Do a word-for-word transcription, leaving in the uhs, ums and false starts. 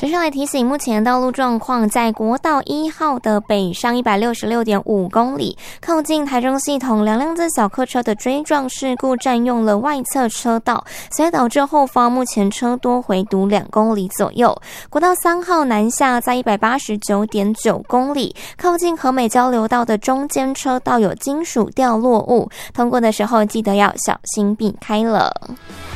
接下来提醒，目前道路状况，在国道一号的北上 一百六十六点五公里，靠近台中系统两辆自小客车的追撞事故占用了外侧车道，所以导致后方目前车多回堵两公里左右。国道三号南下在 一百八十九点九公里，靠近和美交流道的中间车道有金属掉落物，通过的时候记得要小心避开了。